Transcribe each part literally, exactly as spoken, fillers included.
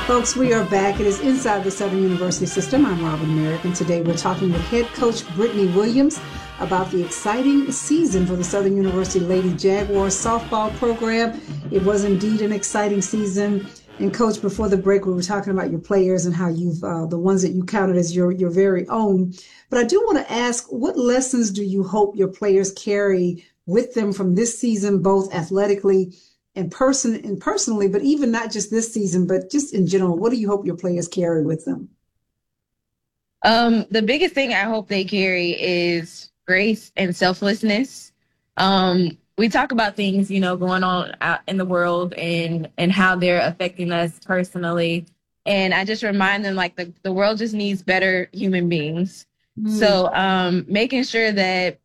Folks, we are back. It is Inside the Southern University System. I'm Robin Merrick, and today we're talking with head coach Brittany Williams about the exciting season for the Southern University Lady Jaguars softball program. It was indeed an exciting season. And Coach, before the break, we were talking about your players and how you've, uh, the ones that you counted as your, your very own. But I do want to ask, what lessons do you hope your players carry with them from this season, both athletically and person and personally, but even not just this season, but just in general? What do you hope your players carry with them? Um, the biggest thing I hope they carry is grace and selflessness. Um, we talk about things, you know, going on out in the world and, and how they're affecting us personally. And I just remind them, like, the, the world just needs better human beings. Mm. So um, making sure that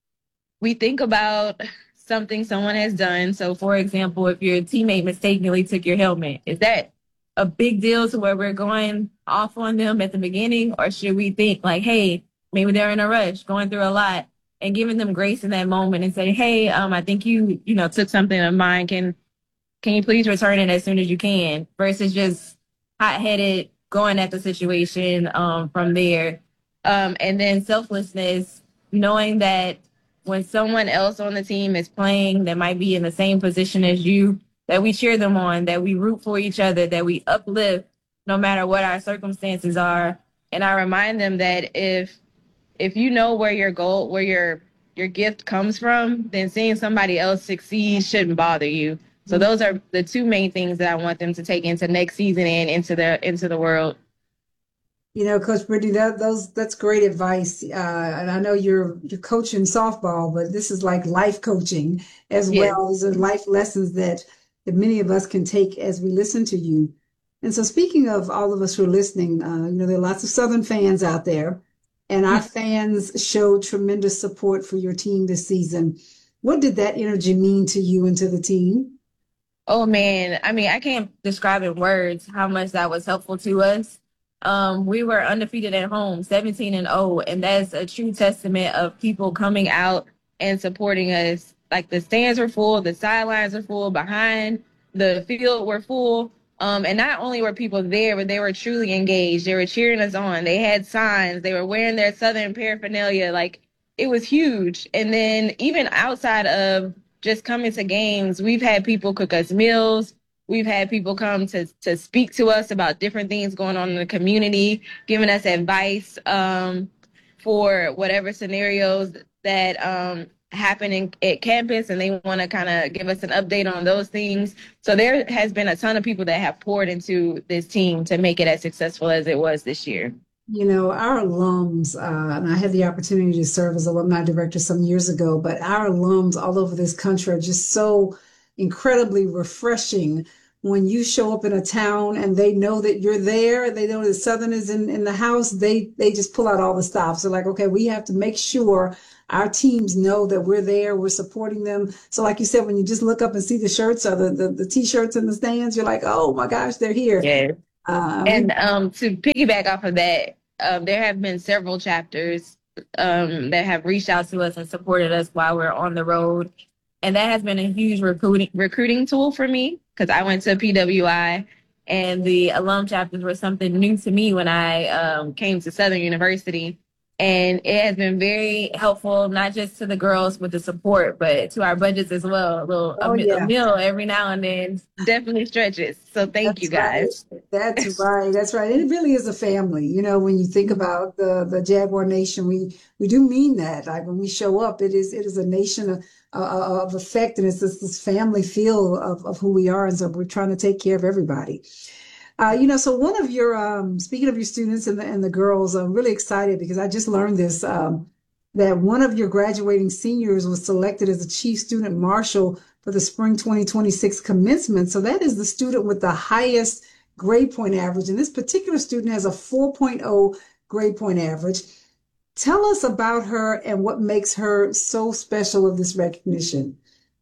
we think about something someone has done. So, for example, if your teammate mistakenly took your helmet, is that a big deal to where we're going off on them at the beginning? Or should we think like, hey, maybe they're in a rush, going through a lot, and giving them grace in that moment and say, hey, um, I think you, you know, took something of mine. Can, can you please return it as soon as you can? Versus just hot-headed going at the situation um, from there. Um, and then selflessness, knowing that when someone else on the team is playing that might be in the same position as you, that we cheer them on, that we root for each other, that we uplift no matter what our circumstances are. And I remind them that if if you know where your goal, where your your gift comes from, then seeing somebody else succeed shouldn't bother you. So those are the two main things that I want them to take into next season and into the into the world. You know, Coach Brittany, that those that's great advice. Uh, and I know you're you're coaching softball, but this is like life coaching as Yes. well. These are life lessons that that many of us can take as we listen to you. And so, speaking of all of us who are listening, uh, you know, there are lots of Southern fans out there, and our fans showed tremendous support for your team this season. What did that energy mean to you and to the team? Oh man, I mean, I can't describe in words how much that was helpful to us. Um, we were undefeated at home, seventeen and oh, and that's a true testament of people coming out and supporting us. Like, the stands were full, the sidelines were full, behind the field were full. Um, and not only were people there, but they were truly engaged. They were cheering us on. They had signs. They were wearing their Southern paraphernalia. Like, it was huge. And then even outside of just coming to games, we've had people cook us meals. We've had people come to, to speak to us about different things going on in the community, giving us advice um, for whatever scenarios that um, happen in, at campus, and they want to kind of give us an update on those things. So there has been a ton of people that have poured into this team to make it as successful as it was this year. You know, our alums, uh, and I had the opportunity to serve as alumni director some years ago, but our alums all over this country are just so incredibly refreshing when you show up in a town and they know that you're there, they know that Southern is in, in the house, they, they just pull out all the stops. So like, okay, we have to make sure our teams know that we're there, we're supporting them. So like you said, when you just look up and see the shirts or the, the, the t-shirts in the stands, you're like, oh my gosh, they're here. Yeah. Uh, and um, to piggyback off of that, um, there have been several chapters um, that have reached out to us and supported us while we're on the road. And that has been a huge recruiting recruiting tool for me, because I went to P W I, and the alum chapters were something new to me when I um, came to Southern University. And it has been very helpful, not just to the girls with the support, but to our budgets as well. A little oh, a, yeah. a meal every now and then definitely stretches. So thank That's you guys. Right. That's right. That's right. And it really is a family. You know, when you think about the the Jaguar Nation, we we do mean that. Like, when we show up, it is it is a nation of, uh, of effect, and it's this, this family feel of, of who we are. And so we're trying to take care of everybody. Uh, you know, so one of your, um, speaking of your students and the, and the girls, I'm really excited because I just learned this, um, that one of your graduating seniors was selected as a chief student marshal for the spring twenty twenty-six commencement. So that is the student with the highest grade point average. And this particular student has a four point oh grade point average. Tell us about her and what makes her so special of this recognition.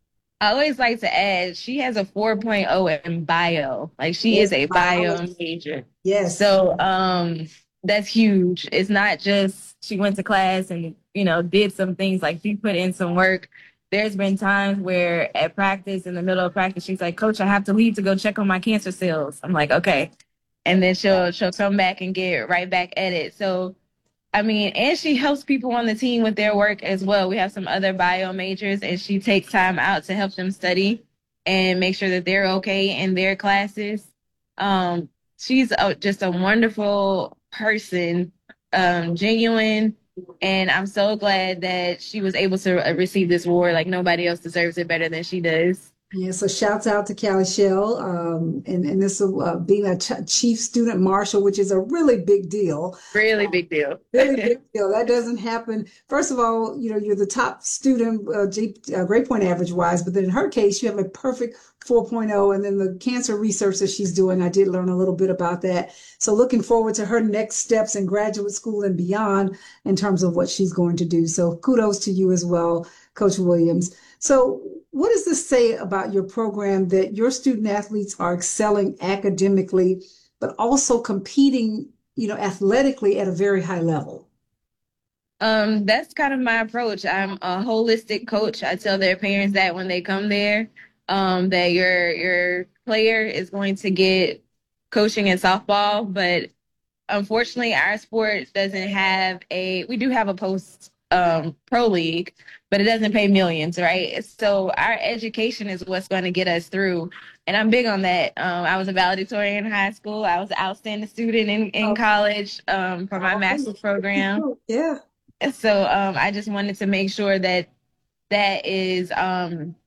I always like to add, she has a four point oh in bio. Like, she Yes, is a bio biology. major. Yes. So um, that's huge. It's not just she went to class and, you know, did some things. Like, she put in some work. There's been times where at practice, in the middle of practice, she's like, Coach, I have to leave to go check on my cancer cells. I'm like, okay. and then she'll she'll come back and get right back at it. So I mean, and she helps people on the team with their work as well. We have some other bio majors, and she takes time out to help them study and make sure that they're okay in their classes. Um, she's a, just a wonderful person, um, genuine, and I'm so glad that she was able to receive this award. Like nobody else deserves it better than she does. Yeah, so shouts out to Callie Shell, um, and, and this uh, being a ch chief student marshal, which is a really big deal. Really big deal. Really big deal. That doesn't happen. First of all, you know, you're the top student, uh, G, uh, grade point average wise, but then in her case, you have a perfect 4.0. And then the cancer research that she's doing, I did learn a little bit about that. So looking forward to her next steps in graduate school and beyond in terms of what she's going to do. So kudos to you as well, Coach Williams. So what does this say about your program that your student athletes are excelling academically, but also competing, you know, athletically at a very high level? Um, that's kind of my approach. I'm a holistic coach. I tell their parents that when they come there, um, that your your player is going to get coaching in softball, but unfortunately, our sport doesn't have a. We do have a post um, pro league, but it doesn't pay millions, right? So our education is what's going to get us through. And I'm big on that. Um, I was a valedictorian in high school. I was an outstanding student in, in college um, for my master's program. Yeah. So um, I just wanted to make sure that that is um,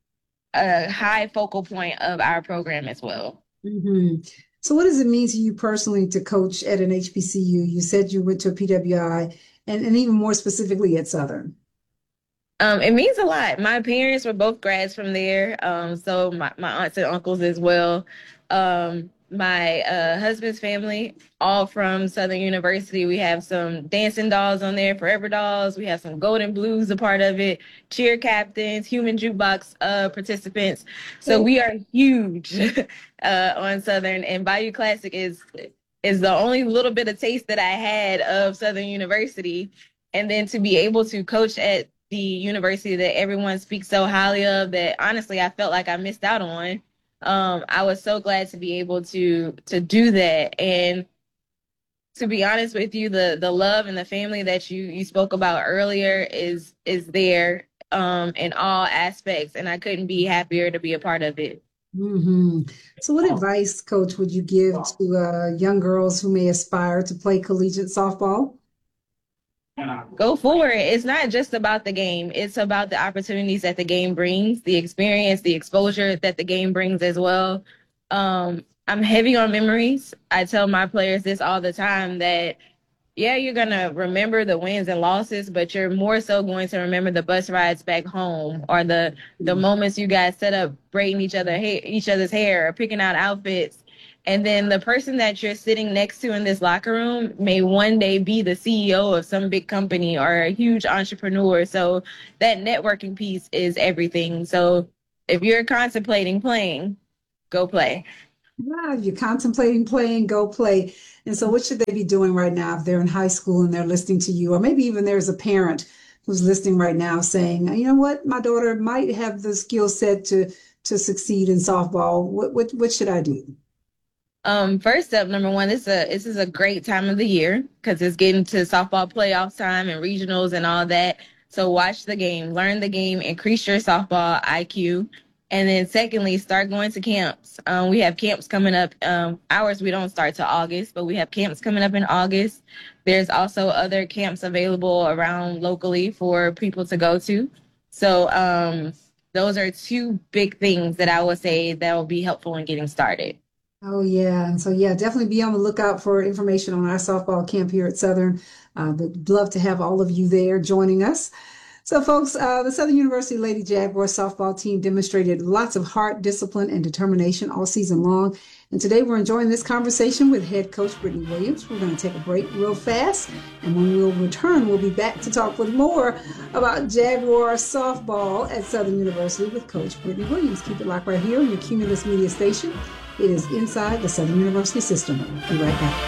a high focal point of our program as well. Mm-hmm. So what does it mean to you personally to coach at an H B C U? You said you went to a P W I and, and even more specifically at Southern. Um, it means a lot. My parents were both grads from there. Um, so my, my aunts and uncles as well. Um, my uh, husband's family, all from Southern University. We have some dancing dolls on there, Forever Dolls. We have some Golden Blues a part of it, cheer captains, human jukebox uh, participants. So we are huge uh, on Southern, and Bayou Classic is is the only little bit of taste that I had of Southern University. And then to be able to coach at the university that everyone speaks so highly of, that honestly I felt like I missed out on. Um, I was so glad to be able to to do that. And to be honest with you, the the love and the family that you you spoke about earlier is is there um, in all aspects, and I couldn't be happier to be a part of it. Mm-hmm. So what advice, Coach, would you give to uh, young girls who may aspire to play collegiate softball? Go for it. It's not just about the game. It's about the opportunities that the game brings, the experience, the exposure that the game brings as well. Um, I'm heavy on memories. I tell my players this all the time that, yeah, you're going to remember the wins and losses, but you're more so going to remember the bus rides back home, or the the moments you guys set up braiding each other ha- each other's hair or picking out outfits. And then the person that you're sitting next to in this locker room may one day be the C E O of some big company or a huge entrepreneur. So that networking piece is everything. So if you're contemplating playing, go play. Yeah, if you're contemplating playing, go play. And so what should they be doing right now if they're in high school and they're listening to you? Or maybe even there's a parent who's listening right now saying, you know what, my daughter might have the skill set to to succeed in softball. What what what should I do? Um, first up, number one, this is a this is a great time of the year because it's getting to softball playoff time and regionals and all that. So watch the game, learn the game, increase your softball I Q. And then secondly, start going to camps. Um, we have camps coming up. Um, ours, we don't start till August, but we have camps coming up in August. There's also other camps available around locally for people to go to. So um, those are two big things that I would say that will be helpful in getting started. Oh, yeah. And so, yeah, definitely be on the lookout for information on our softball camp here at Southern. Uh, would love to have all of you there joining us. So, folks, uh, the Southern University Lady Jaguars softball team demonstrated lots of heart, discipline, and determination all season long. And today we're enjoying this conversation with head coach Brittany Williams. We're going to take a break real fast. And when we'll return, we'll be back to talk with more about Jaguar softball at Southern University with Coach Brittany Williams. Keep it locked right here on your Cumulus Media station. It is Inside the Southern University System. Be right back.